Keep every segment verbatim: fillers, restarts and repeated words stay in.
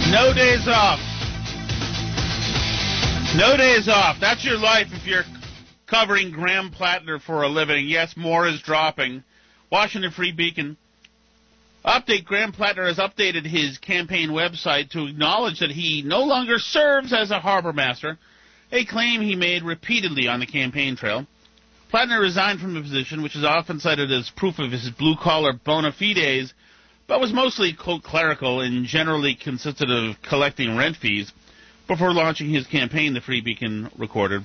No days off. No days off. That's your life if you're covering Graham Plattner for a living. Yes, more is dropping. Washington Free Beacon. Update, Graham Plattner has updated his campaign website to acknowledge that he no longer serves as a harbor master, a claim he made repeatedly on the campaign trail. Plattner resigned from the position, which is often cited as proof of his blue-collar bona fides, but was mostly, quote, clerical and generally consisted of collecting rent fees, before launching his campaign, the Free Beacon recorded.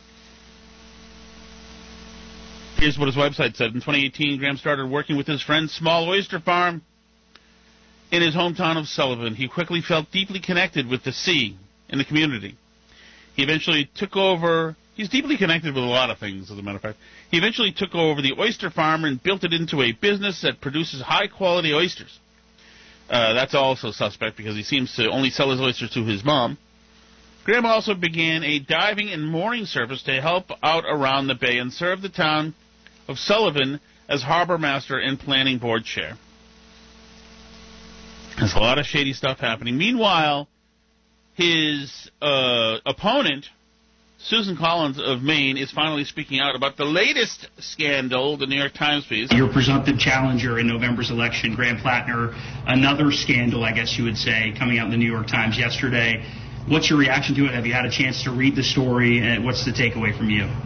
Here's what his website said. In twenty eighteen, Graham started working with his friend's small oyster farm in his hometown of Sullivan. He quickly felt deeply connected with the sea and the community. He eventually took over... He's deeply connected with a lot of things, as a matter of fact. He eventually took over the oyster farm and built it into a business that produces high-quality oysters. Uh, that's also suspect because he seems to only sell his oysters to his mom. Graham also began a diving and mooring service to help out around the bay and serve the town of Sullivan as harbor master and planning board chair. There's a lot of shady stuff happening. Meanwhile, his uh, opponent, Susan Collins of Maine, is finally speaking out about the latest scandal, the New York Times piece. Your presumptive challenger in November's election, Graham Plattner, another scandal, I guess you would say, coming out in the New York Times yesterday. What's your reaction to it? Have you had a chance to read the story, and what's the takeaway from you?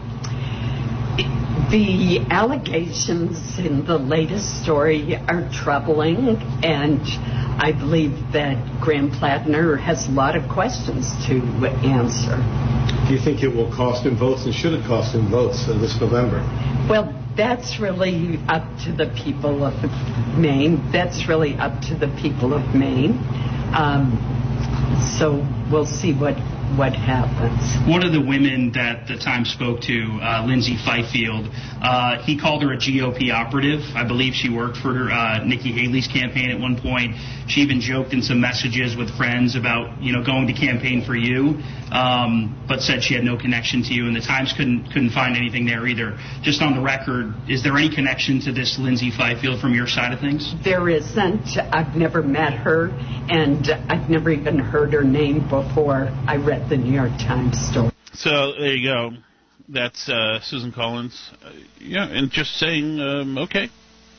The allegations in the latest story are troubling, and I believe that Graham Plattner has a lot of questions to answer. Do you think it will cost him votes, and should it cost him votes uh, this November? Well, that's really up to the people of Maine. That's really up to the people of Maine. Um, so we'll see what what happens. One of the women that the Times spoke to, uh, Lindsay Fifield, uh, he called her a G O P operative. I believe she worked for uh, Nikki Haley's campaign at one point. She even joked in some messages with friends about, you know, going to campaign for you, um, but said she had no connection to you, and the Times couldn't couldn't find anything there either. Just on the record, is there any connection to this Lindsay Fifield from your side of things? There isn't. I've never met her, and I've never even heard her name before I read the New York Times story. So there you go. That's uh, Susan Collins. Uh, yeah, and just saying, um, okay.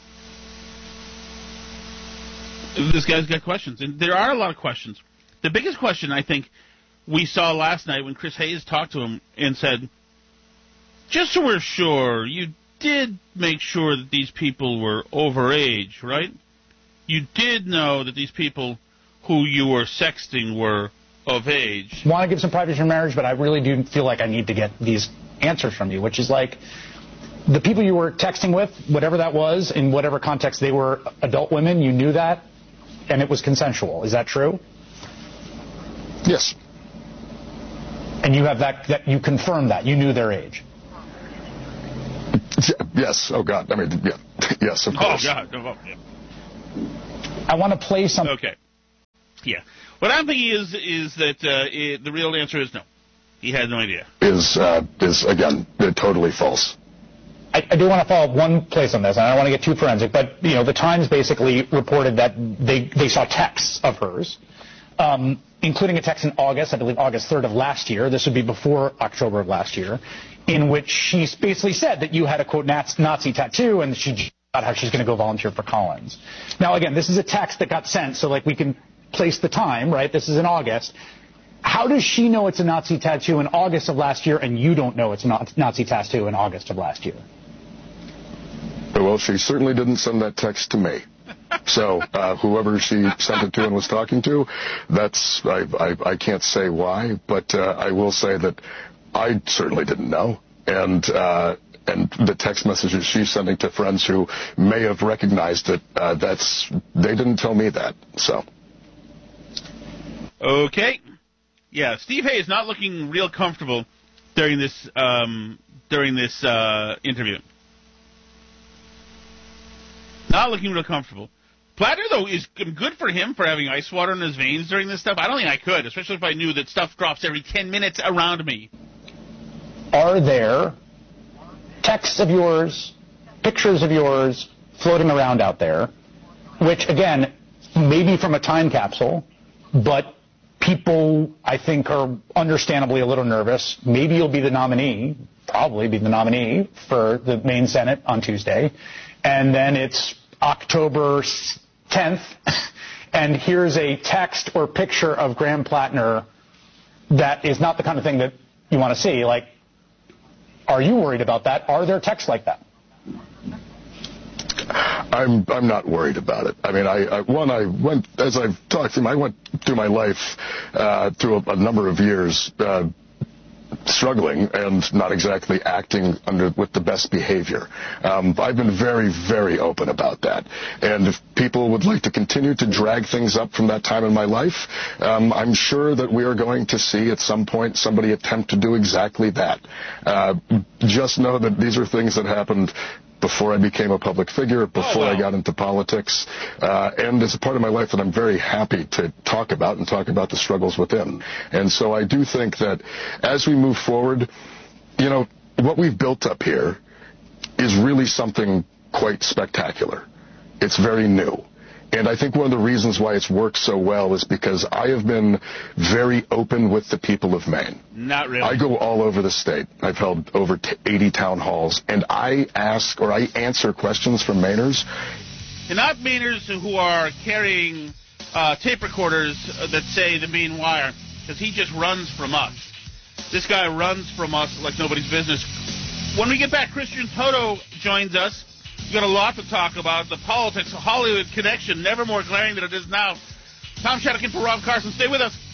This guy's got questions, and there are a lot of questions. The biggest question, I think, we saw last night when Chris Hayes talked to him and said, just so we're sure, you did make sure that these people were over age, right? You did know that these people who you were sexting were of age. Want to give some privacy in marriage, but I really do feel like I need to get these answers from you, which is like, the people you were texting with, whatever that was, in whatever context they were adult women, you knew that, and it was consensual. Is that true? Yes. And you have that, that you confirmed that. You knew their age. Yes. Oh, God. I mean, yeah. Yes, of course. Oh, God. Oh, yeah. I want to play some... Okay. Yeah. What I'm thinking is is that uh, it, the real answer is no. He had no idea. Is, uh, is again, totally false. I, I do want to follow up one place on this, and I don't want to get too forensic, but, you know, the Times basically reported that they, they saw texts of hers, um, including a text in August, I believe August third of last year. This would be before October of last year, in which she basically said that you had a, quote, Nazi tattoo, and she about how she's going to go volunteer for Collins. Now, again, this is a text that got sent, so, like, we can place the time, right? This is in August. How does she know it's a Nazi tattoo in August of last year, and you don't know it's a Nazi tattoo in August of last year? Well, she certainly didn't send that text to me. So uh, whoever she sent it to and was talking to, that's I, I, I can't say why, but uh, I will say that I certainly didn't know. And uh, and the text messages she's sending to friends who may have recognized it, uh, that's they didn't tell me that. So. Okay. Yeah, Steve Hayes not looking real comfortable during this um, during this uh, interview. Not looking real comfortable. Plattner, though, is good for him for having ice water in his veins during this stuff. I don't think I could, especially if I knew that stuff drops every ten minutes around me. Are there texts of yours, pictures of yours floating around out there, which, again, maybe from a time capsule, but people, I think, are understandably a little nervous. Maybe you'll be the nominee, probably be the nominee for the Maine Senate on Tuesday. And then it's October tenth, and here's a text or picture of Graham Plattner that is not the kind of thing that you want to see. Like, are you worried about that? Are there texts like that? I'm I'm not worried about it. I mean, I, I one I went as I've talked to him. I went through my life uh, through a, a number of years uh, struggling and not exactly acting under with the best behavior. Um, I've been very very open about that. And if people would like to continue to drag things up from that time in my life, um, I'm sure that we are going to see at some point somebody attempt to do exactly that. Uh, just know that these are things that happened before I became a public figure, before oh, wow. I got into politics, uh, and it's a part of my life that I'm very happy to talk about and talk about the struggles within. And so I do think that as we move forward, you know, what we've built up here is really something quite spectacular. It's very new. And I think one of the reasons why it's worked so well is because I have been very open with the people of Maine. Not really. I go all over the state. I've held over eighty town halls, and I ask or I answer questions from Mainers. And not Mainers who are carrying uh, tape recorders that say the Maine Wire, because he just runs from us. This guy runs from us like nobody's business. When we get back, Christian Toto joins us. We've got a lot to talk about. The politics, the Hollywood connection, never more glaring than it is now. Tom Shadowkin for Rob Carson. Stay with us.